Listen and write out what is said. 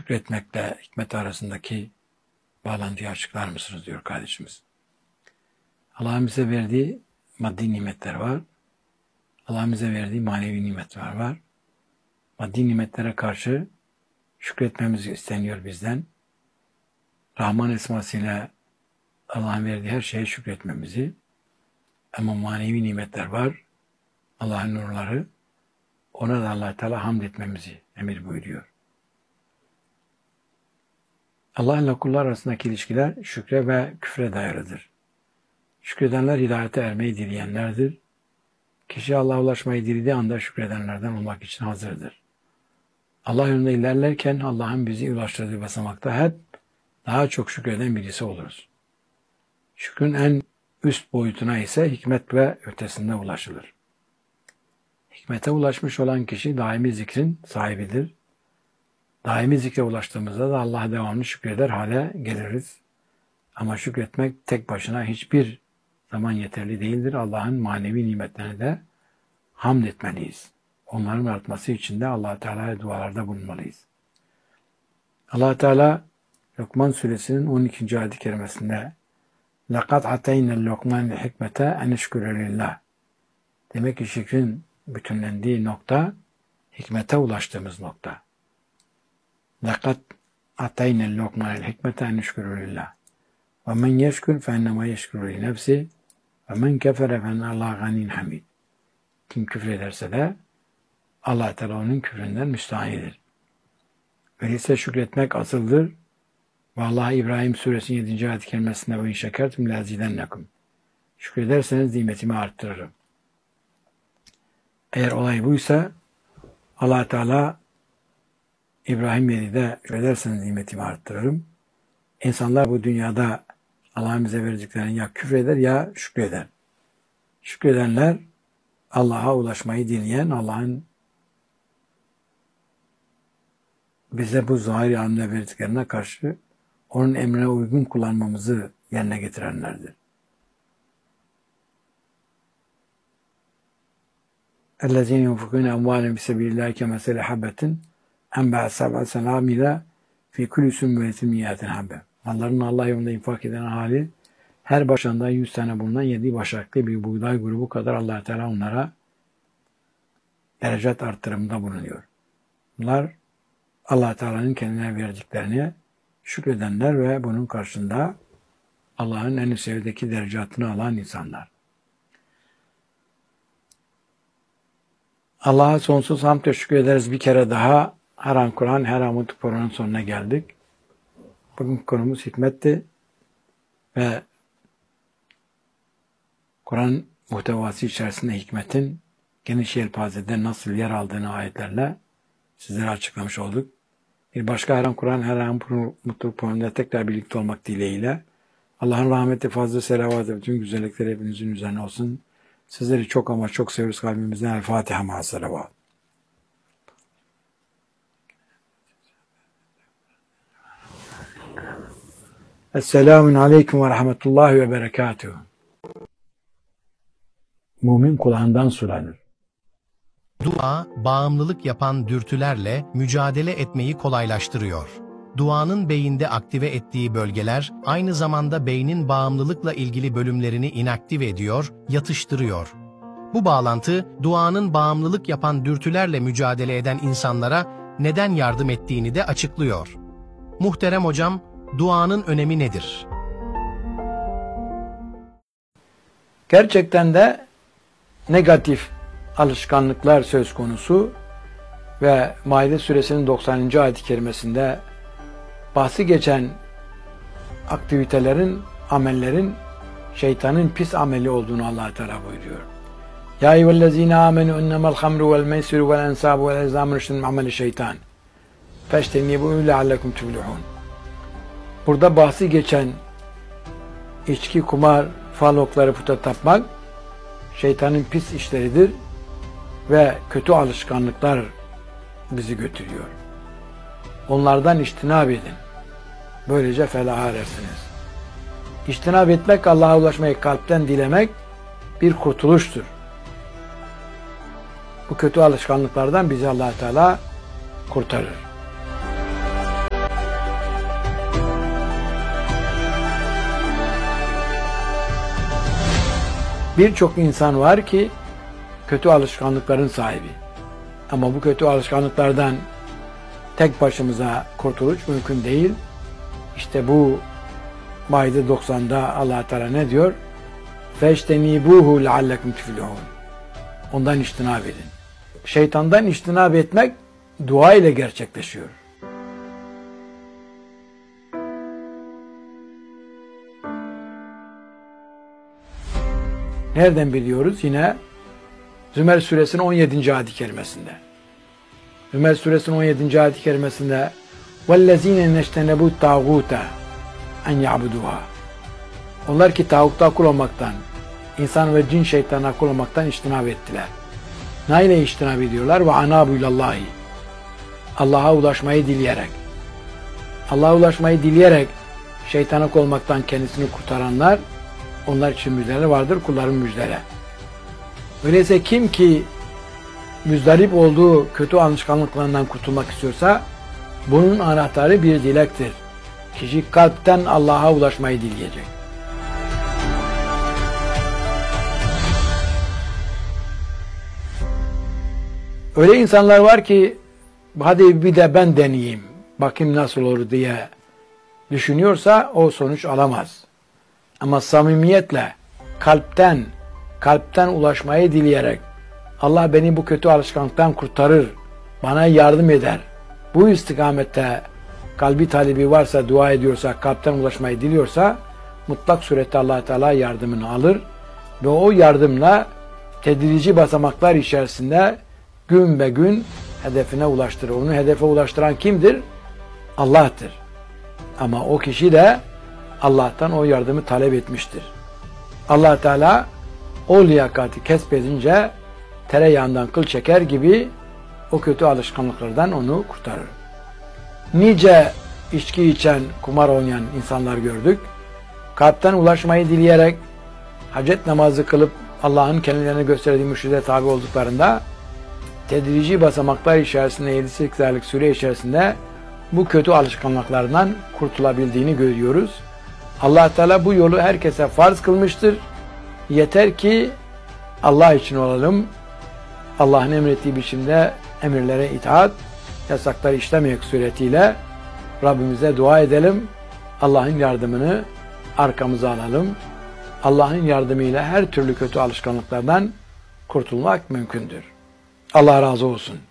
şükretmekle hikmet arasındaki bağlantıyı açıklar mısınız diyor kardeşimiz. Allah'ın bize verdiği maddi nimetler var. Allah'ın bize verdiği manevi nimetler var. Maddi nimetlere karşı şükretmemiz isteniyor bizden. Rahman esmasıyla Allah'ın verdiği her şeye şükretmemizi, ama manevi nimetler var. Allah'ın nurları, ona da Allah Teala hamd etmemizi emir buyuruyor. Allah'ın kullar arasındaki ilişkiler şükre ve küfre dayalıdır. Şükredenler hidayete ermeyi dileyenlerdir. Kişi Allah'a ulaşmayı dilediği anda şükredenlerden olmak için hazırdır. Allah yolunda ilerlerken Allah'ın bizi ulaştırdığı basamakta hep daha çok şükreden birisi oluruz. Şükrün en üst boyutuna ise hikmet ve ötesinde ulaşılır. Hikmete ulaşmış olan kişi daimi zikrin sahibidir. Daimi zikre ulaştığımızda da Allah'a devamlı şükreder hale geliriz. Ama şükretmek tek başına hiçbir zaman yeterli değildir. Allah'ın manevi nimetlerine de hamd etmeliyiz. Onların artması için de Allah Teala'ya dualarda bulunmalıyız. Allah Teala Lokman suresinin 12. ayet-i kerimesinde لَقَدْ عَتَيْنَا اللُّقْمَانِ الْحِكْمَةَ اَنْ اِشْكُرَ لِلّٰهِ. Demek ki şükrin bütünlendiği nokta, hikmete ulaştığımız nokta. لَقَدْ عَتَيْنَا اللُّقْمَانِ الْحِكْمَةَ اَنْ اِشْكُرَ لِلّٰهِ وَمَنْ يَشْكُرْ فَاِنَّمَا يَشْكُرُ لِنَفْسِهِ وَمَنْ كَفَرَ فَاِنَّ اللّٰهَ غَنِيٌّ حَمِيدٌ. Kim küfrederse de Allah Teala onun küfründen müstahnidir. Öyleyse şükretmek asıldır. Vallahi İbrahim suresinin 7. ayet-i kerimesinde وَاِنْ شَكَرْتُمْ لَازِيدَنَّكُمْ. Şükrederseniz nimetimi arttırırım. Eğer olay buysa Allah Teala İbrahim 7'de şükrederseniz nimetimi arttırırım. İnsanlar bu dünyada Allah'ın bize verdiklerini ya küfreder ya şükreder. Şükredenler Allah'a ulaşmayı dileyen, Allah'ın bize bu zahir alemde verdiklerine karşı onun emrine uygun kullanmamızı yerine getirenlerdir. اَلَّذ۪ينَ يُنْفِقُونَ اَمْوَالًا فِي سَبِيلِ اللّٰهِ كَمَثَلِ حَبَّةٍ اَنْبَعَتْ سَبْعَ سَنَابِلَ فِي كُلِّ سُنبُلَةٍ مِيَّةٍ حَبَّةٍ. Mallarını Allah yolunda infak eden hali, her başında 100 tane bulunan 7 başaklı bir buğday grubu kadar Allah Teala onlara derecat artırımında bulunuyor. Bunlar Allah Teala'nın kendine verdiklerini şükredenler ve bunun karşında Allah'ın en üst seviyedeki derecatını alan insanlar. Allah'a sonsuz hamd ve şükür ederiz. Bir kere daha her an Kur'an, her an mutlu programın sonuna geldik. Bugün konumuz hikmetti ve Kur'an muhtevası içerisinde hikmetin geniş yelpazede nasıl yer aldığını ayetlerle sizlere açıklamış olduk. Bir başka her an Kur'an, her an mutluluk programında tekrar birlikte olmak dileğiyle Allah'ın rahmeti, fazla selavatı, bütün güzellikleri hepinizin üzerine olsun. Sizleri çok ama çok seviyoruz kalbimizden. El Fatiha ma'a selavat. Esselamun aleyküm ve rahmetullahi ve berekatuhu. Mümin kulağından sulanır. Dua, bağımlılık yapan dürtülerle mücadele etmeyi kolaylaştırıyor. Duanın beyinde aktive ettiği bölgeler, aynı zamanda beynin bağımlılıkla ilgili bölümlerini inaktive ediyor, yatıştırıyor. Bu bağlantı, duanın bağımlılık yapan dürtülerle mücadele eden insanlara neden yardım ettiğini de açıklıyor. Muhterem hocam, duanın önemi nedir? Gerçekten de negatif alışkanlıklar söz konusu ve Maide suresinin 90. ayet-i kerimesinde bahsi geçen aktivitelerin, amellerin şeytanın pis ameli olduğunu Allah Teala buyuruyor. Ya eyyühellezine amenu innemel hamru vel meisiru vel ensabu vel ezlamu rüştün min ameli şeytan. Feştenibu leallekum tuflihun. Burada bahsi geçen içki, kumar, fal okları, puta tapmak şeytanın pis işleridir ve kötü alışkanlıklar bizi götürüyor. Onlardan içtinab edin. Böylece felaha erersiniz. İçtinab etmek, Allah'a ulaşmayı kalpten dilemek bir kurtuluştur. Bu kötü alışkanlıklardan bizi Allah Teala kurtarır. Birçok insan var ki kötü alışkanlıkların sahibi. Ama bu kötü alışkanlıklardan tek başımıza kurtuluş mümkün değil. İşte bu Maide 90'da Allah Teala ne diyor? فَاجْتَنِيبُوهُ لَعَلَّكُمْ تُفْلِحُونَ. Ondan içtinab edin. Şeytandan içtinab etmek dua ile gerçekleşiyor. Nereden biliyoruz? Yine Zümer suresinin 17. ayet-i kerimesinde. Zümer suresinin 17. ayet-i kerimesinde وَالَّذ۪ينَ نَجْتَنَبُوا الطَّاغُوتَ اَنْ يَعْبُدُوهَا. Onlar ki tağutta kul olmaktan, insan ve cin şeytanına kul olmaktan içtinab ettiler. Neyle içtinab ediyorlar? وَعَنَابُ اِلَى Allah'a ulaşmayı dileyerek. Allah'a ulaşmayı dileyerek şeytana kul olmaktan kendisini kurtaranlar, onlar için müjdeler vardır, kulların müjdeleri. Öyleyse kim ki müzdarip olduğu kötü alışkanlıklarından kurtulmak istiyorsa, bunun anahtarı bir dilektir. Kişi kalpten Allah'a ulaşmayı dileyecek. Öyle insanlar var ki, hadi bir de ben deneyeyim, bakayım nasıl olur diye düşünüyorsa o sonuç alamaz. Ama samimiyetle, kalpten ulaşmayı dileyerek, Allah beni bu kötü alışkanlıktan kurtarır, bana yardım eder. Bu istikamette kalbi talebi varsa, dua ediyorsa, kalpten ulaşmayı diliyorsa, mutlak surette Allah Teala yardımını alır ve o yardımla tedrici basamaklar içerisinde gün be gün hedefine ulaştırır. Onu hedefe ulaştıran kimdir? Allah'tır. Ama o kişi de Allah'tan o yardımı talep etmiştir. Allah Teala o liyakati kesbedince tereyağından kıl çeker gibi o kötü alışkanlıklardan onu kurtarır. Nice içki içen, kumar oynayan insanlar gördük. Kalpten ulaşmayı dileyerek hacet namazı kılıp Allah'ın kendilerine gösterdiği mürşide tabi olduklarında tedrici basamaklar içerisinde 7-8 aylık süre içerisinde bu kötü alışkanlıklardan kurtulabildiğini görüyoruz. Allah Teala bu yolu herkese farz kılmıştır. Yeter ki Allah için olalım. Allah'ın emrettiği biçimde emirlere itaat, yasakları işlemek suretiyle Rabbimize dua edelim. Allah'ın yardımını arkamıza alalım. Allah'ın yardımıyla her türlü kötü alışkanlıklardan kurtulmak mümkündür. Allah razı olsun.